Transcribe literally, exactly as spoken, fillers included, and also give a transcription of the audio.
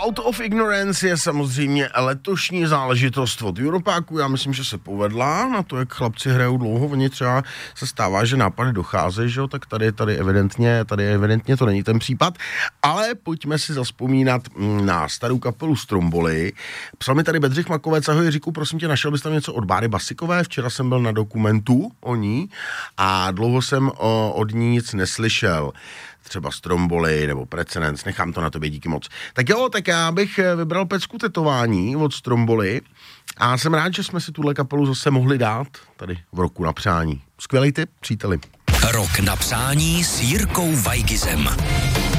Out of Ignorance je samozřejmě letošní záležitost od Europáku. Já myslím, že se povedla na to, jak chlapci hrajou dlouho. Oni třeba se stává, že nápady docházejí, že jo, tak tady, tady evidentně, tady evidentně to není ten případ. Ale pojďme si zazpomínat na starou kapelu Stromboli. Psal mi tady Bedřich Makovec, ahoj Jiříku, prosím tě, našel bys tam něco od Báry Basikové? Včera jsem byl na dokumentu o ní a dlouho jsem o, od ní nic neslyšel. Třeba Stromboli nebo Precedens, nechám to na tobě, díky moc. Tak jo, tak já bych vybral pecku tetování od Stromboli a jsem rád, že jsme si tuhle kapelu zase mohli dát tady v roku na přání. Skvělej tip, příteli. Rok na přání s Jirkou Weigizem.